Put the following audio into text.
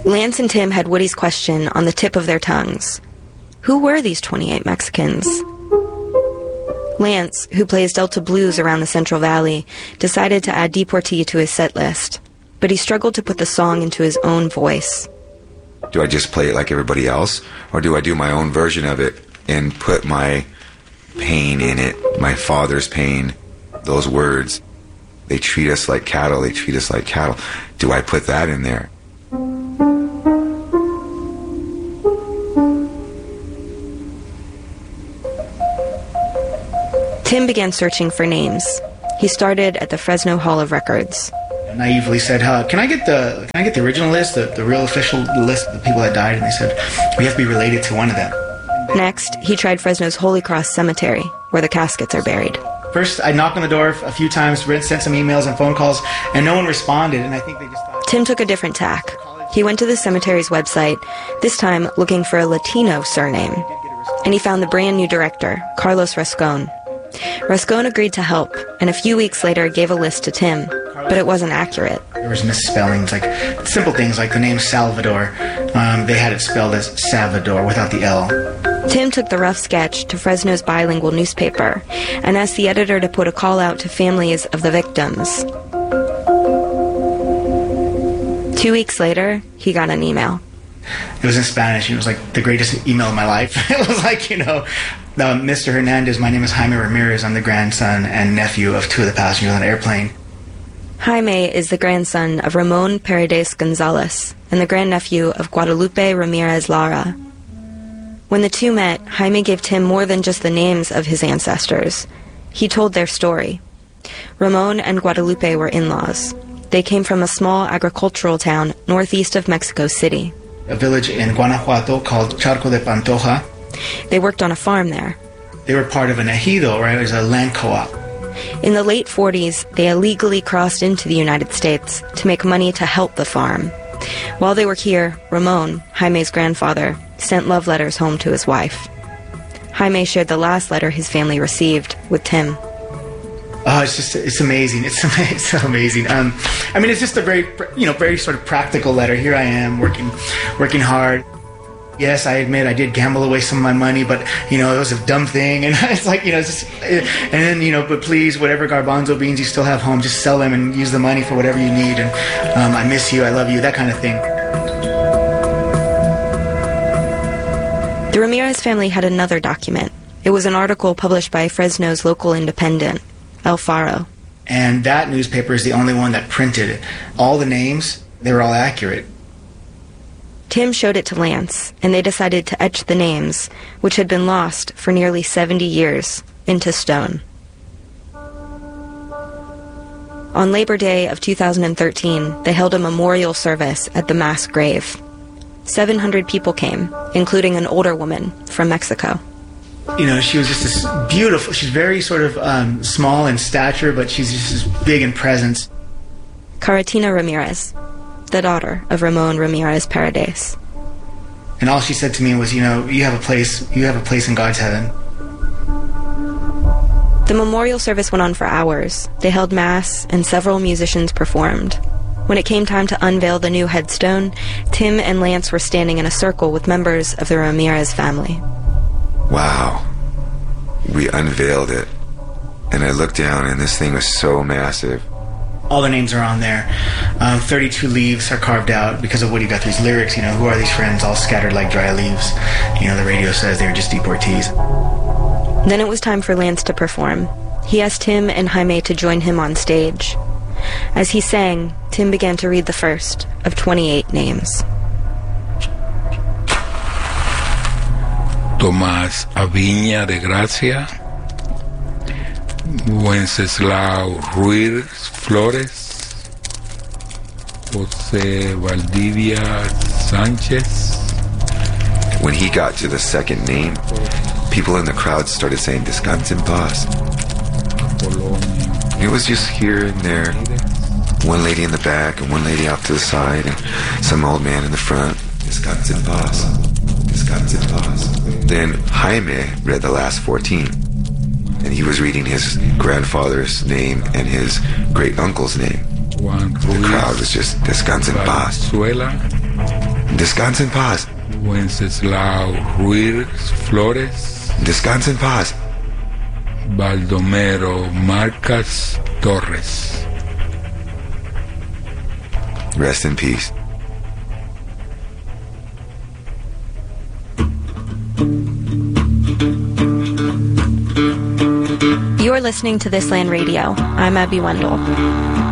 Lance and Tim had Woody's question on the tip of their tongues. Who were these 28 Mexicans? Lance, who plays Delta blues around the Central Valley, decided to add Deportee to his set list, but he struggled to put the song into his own voice. Do I just play it like everybody else, or do I do my own version of it and put my pain in it, my father's pain, those words? They treat us like cattle, they treat us like cattle. Do I put that in there? Tim began searching for names. He started at the Fresno Hall of Records. I naively said, can I get the original list, the real official list of the people that died? And they said, we have to be related to one of them. Next, he tried Fresno's Holy Cross Cemetery, where the caskets are buried. First, I knocked on the door a few times, sent some emails and phone calls, and no one responded, and I think they just thought... Tim took a different tack. He went to the cemetery's website, this time looking for a Latino surname. And he found the brand new director, Carlos Rascon. Rascon agreed to help, and a few weeks later gave a list to Tim, but it wasn't accurate. There was misspellings, like simple things like the name Salvador. They had it spelled as Salvador without the L. Tim took the rough sketch to Fresno's bilingual newspaper and asked the editor to put a call out to families of the victims. 2 weeks later, he got an email. It was in Spanish, and it was like the greatest email of my life. It was like, Mr. Hernandez, my name is Jaime Ramirez. I'm the grandson and nephew of two of the passengers on the airplane. Jaime is the grandson of Ramon Paredes Gonzalez and the grandnephew of Guadalupe Ramirez Lara. When the two met, Jaime gave Tim more than just the names of his ancestors. He told their story. Ramon and Guadalupe were in-laws. They came from a small agricultural town northeast of Mexico City. A village in Guanajuato called Charco de Pantoja. They worked on a farm there. They were part of an ejido, right? It was a land co-op. In the late 40s, they illegally crossed into the United States to make money to help the farm. While they were here, Ramon, Jaime's grandfather, sent love letters home to his wife. Jaime shared the last letter his family received with Tim. Oh, it's amazing. It's so amazing. It's just a very sort of practical letter. Here I am working hard. Yes, I admit I did gamble away some of my money, but, it was a dumb thing. And it's like, and then, but please, whatever garbanzo beans you still have home, just sell them and use the money for whatever you need. And I miss you, I love you, that kind of thing. The Ramirez family had another document. It was an article published by Fresno's local independent, El Faro. And that newspaper is the only one that printed it. All the names, they were all accurate. Tim showed it to Lance, and they decided to etch the names, which had been lost for nearly 70 years, into stone. On Labor Day of 2013, they held a memorial service at the mass grave. 700 people came, including an older woman from Mexico. She was just this beautiful, she's very sort of small in stature, but she's just big in presence. Caratina Ramirez, the daughter of Ramon Ramirez Paredes. And all she said to me was, you have a place in God's heaven. The memorial service went on for hours. They held mass, and several musicians performed. When it came time to unveil the new headstone, Tim and Lance were standing in a circle with members of the Ramirez family. Wow. We unveiled it. And I looked down, and this thing was so massive. All the names are on there. 32 leaves are carved out because of Woody Guthrie's lyrics. Who are these friends all scattered like dry leaves? The radio says they're just deportees. Then it was time for Lance to perform. He asked Tim and Jaime to join him on stage. As he sang, Tim began to read the first of 28 names. Tomás Aviña de Gracia, Wenceslao Ruiz Flores, José Valdivia Sánchez. When he got to the second name, people in the crowd started saying, Descanse en paz. It was just here and there. One lady in the back and one lady off to the side and some old man in the front. Descanse en paz. Descanse en paz. Then Jaime read the last 14. And he was reading his grandfather's name and his great-uncle's name. The crowd was just Descanse en paz. Descansa en paz. Wenceslao Ruiz Flores, Descansa en paz. Baldomero Marcas Torres. Rest in peace. You're listening to This Land Radio. I'm Abby Wendell.